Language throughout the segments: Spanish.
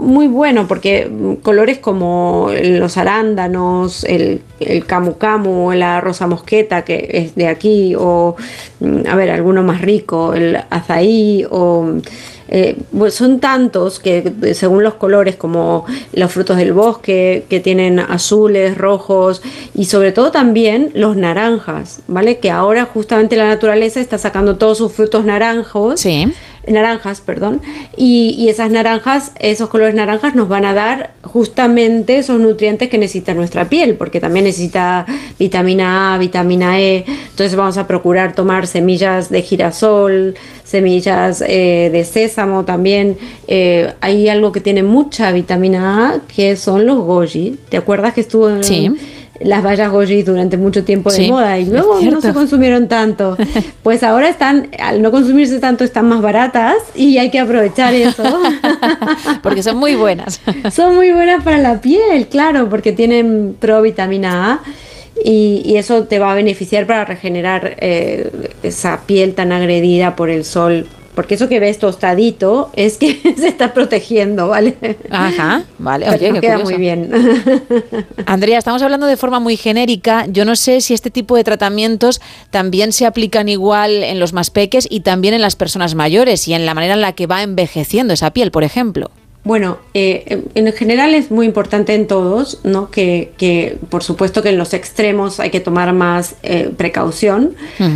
muy bueno porque colores como los arándanos, el camu camu, la rosa mosqueta que es de aquí, o a ver, alguno más rico, el azaí, o pues son tantos que según los colores, como los frutos del bosque que tienen azules, rojos, y sobre todo también los naranjas, ¿vale? Que ahora justamente la naturaleza está sacando todos sus frutos naranjas, perdón, y esas naranjas, esos colores naranjas nos van a dar justamente esos nutrientes que necesita nuestra piel, porque también necesita vitamina A, vitamina E. Entonces vamos a procurar tomar semillas de girasol, semillas de sésamo también. Hay algo que tiene mucha vitamina A, que son los goji. ¿Te acuerdas que estuvo en las bayas goji durante mucho tiempo de moda y luego no se consumieron tanto? Pues ahora están, al no consumirse tanto, están más baratas y hay que aprovechar eso. Porque son muy buenas. Son muy buenas para la piel, claro, porque tienen provitamina A. Y eso te va a beneficiar para regenerar esa piel tan agredida por el sol. Porque eso que ves tostadito es que se está protegiendo, ¿vale? Ajá, vale. Oye, qué queda curioso. muy bien. Andrea, estamos hablando de forma muy genérica. Yo no sé si este tipo de tratamientos también se aplican igual en los más peques y también en las personas mayores y en la manera en la que va envejeciendo esa piel, por ejemplo. Bueno, en general es muy importante en todos, ¿no? Que por supuesto que en los extremos hay que tomar más precaución,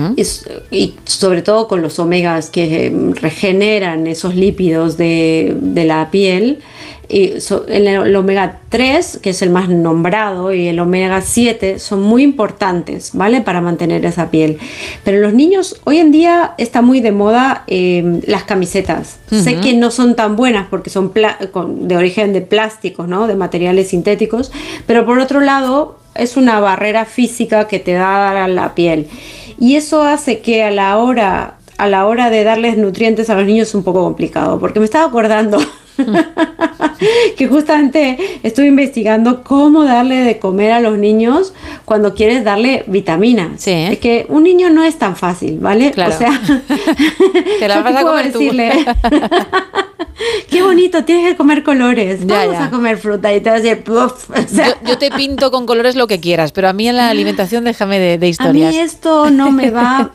y sobre todo con los omegas que regeneran esos lípidos de la piel. Y el omega 3, que es el más nombrado, y el omega 7 son muy importantes, ¿vale? Para mantener esa piel. Pero en los niños, hoy en día está muy de moda las camisetas. Sé que no son tan buenas porque son de origen de plásticos, ¿no? De materiales sintéticos, pero por otro lado es una barrera física que te da la piel. Y eso hace que a la hora de darles nutrientes a los niños es un poco complicado, porque me estaba acordando que justamente estuve investigando cómo darle de comer a los niños cuando quieres darle vitaminas. Sí. Es que un niño no es tan fácil, ¿vale? Claro. O sea, te la vas a comer decirle, qué bonito, tienes que comer colores, vamos a comer fruta, y te vas a decir, puff. O sea, yo te pinto con colores lo que quieras, pero a mí en la alimentación déjame de historias. A mí esto no me va.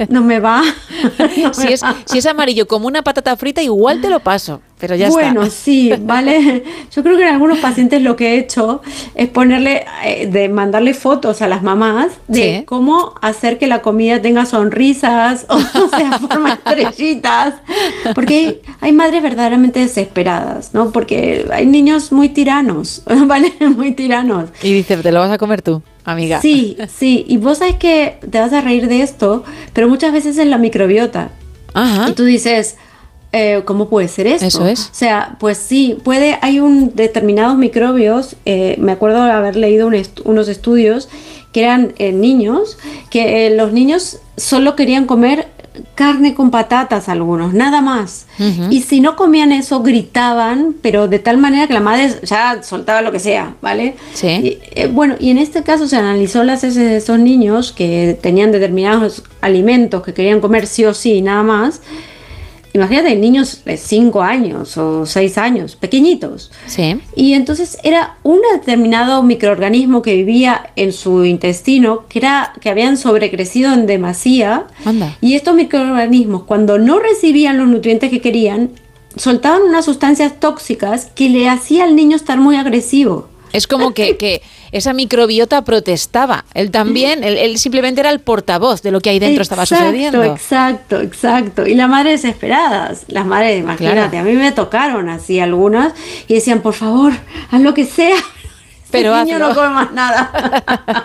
Si es amarillo como una patata frita, igual te lo paso, pero ya está. Bueno, sí, ¿vale? Yo creo que en algunos pacientes lo que he hecho es mandarle fotos a las mamás de cómo hacer que la comida tenga sonrisas, o sea, forma estrellitas, porque hay madres verdaderamente desesperadas, ¿no? Porque hay niños muy tiranos, ¿vale? Muy tiranos. Y dice, ¿te lo vas a comer tú, amiga? Sí, y vos sabés que te vas a reír de esto, pero muchas veces es la microbiota. Ajá. Y tú dices, ¿cómo puede ser esto? Eso es. O sea, pues sí, hay determinados microbios, me acuerdo de haber leído unos estudios que eran niños, que los niños solo querían comer carne con patatas, algunos, nada más. Y si no comían eso, gritaban, pero de tal manera que la madre ya soltaba lo que sea, ¿vale? Sí. Y en este caso se analizó las heces de esos niños que tenían determinados alimentos que querían comer sí o sí, nada más. Imagínate, niños de 5 años o 6 años, pequeñitos. Sí. Y entonces era un determinado microorganismo que vivía en su intestino, que habían sobrecrecido en demasía. Anda. Y estos microorganismos, cuando no recibían los nutrientes que querían, soltaban unas sustancias tóxicas que le hacía al niño estar muy agresivo. Es como que esa microbiota protestaba. Él también, él simplemente era el portavoz de lo que ahí dentro estaba sucediendo. Exacto. Y las madres desesperadas, las madres, imagínate, claro. A mí me tocaron así algunas y decían, por favor, haz lo que sea. Pero el niño no come más nada.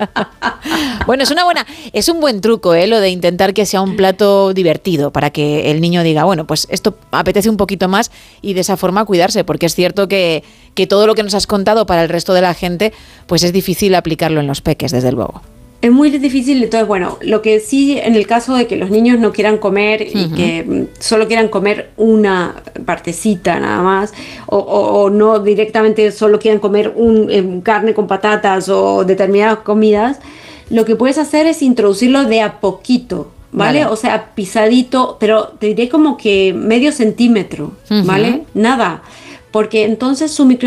Bueno, es un buen truco, lo de intentar que sea un plato divertido para que el niño diga, bueno, pues esto apetece un poquito más y de esa forma cuidarse, porque es cierto que todo lo que nos has contado para el resto de la gente, pues es difícil aplicarlo en los peques, desde luego. Es muy difícil, entonces bueno, lo que sí en el caso de que los niños no quieran comer y que solo quieran comer una partecita nada más, o no directamente solo quieran comer carne con patatas o determinadas comidas, lo que puedes hacer es introducirlo de a poquito, ¿vale? O sea, pisadito, pero te diré como que medio centímetro, ¿vale? Nada, porque entonces su microbiota